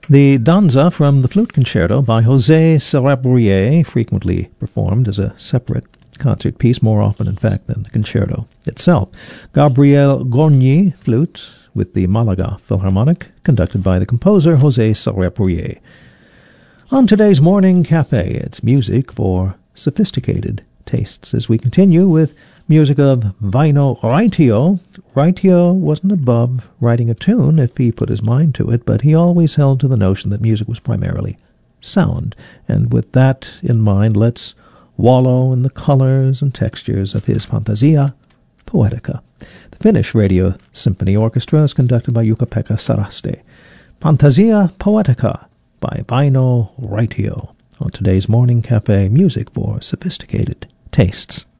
The danza from the Flute Concerto by José Cerebrier, frequently performed as a separate concert piece, more often, in fact, than the concerto itself. Gabriel Gorny, flute, with the Malaga Philharmonic, conducted by the composer José Cerebrier. On today's Morning Cafe, it's music for sophisticated tastes, as we continue with music of Vaino Raitio. Raitio wasn't above writing a tune if he put his mind to it, but he always held to the notion that music was primarily sound. And with that in mind, let's wallow in the colors and textures of his Fantasia Poetica. The Finnish Radio Symphony Orchestra is conducted by Jukka-Pekka Saraste. Fantasia Poetica by Vaino Raitio on today's Morning Cafe, music for sophisticated tastes.